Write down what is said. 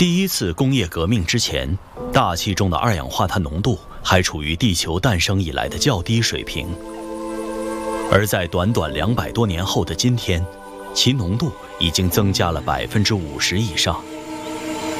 第一次工业革命之前，大气中的二氧化碳浓度还处于地球诞生以来的较低水平，而在短短200多年后的今天，其浓度已经增加了50%以上。